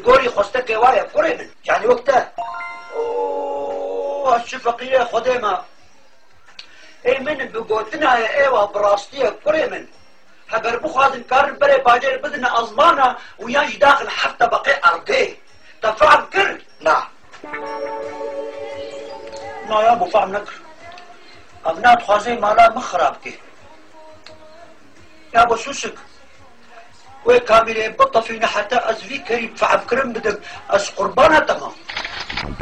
لقوري خوستك وايا كوري من يعني وقتها اوه الشفقية خديمة اي من بقوتنا يا ايوه براستية كوري من هبر بخوازن كارن بري باجر بدنا ازمانا وياش داخل حتى بقي ارضي تفهم كر لا لا يا ابو فهم نكر ابنات خوازي مالا مخراب كي يا ابو سوسك وكامل بطة فينا حتى ازفي كريم فعم كرم بدك از قربانة تمام